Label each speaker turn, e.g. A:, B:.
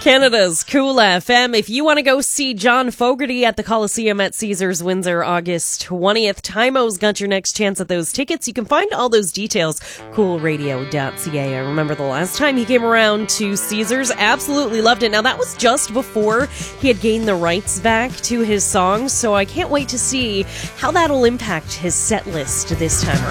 A: Canada's Cool FM. If you want to go see John Fogerty at the Coliseum at Caesars Windsor, August 20th, Timo's got your next chance at those tickets. You can find all those details, coolradio.ca. I remember the last time he came around to Caesars, absolutely loved it. Now, that was just before he had gained the rights back to his songs, so I can't wait to see how that'll impact his set list this time around.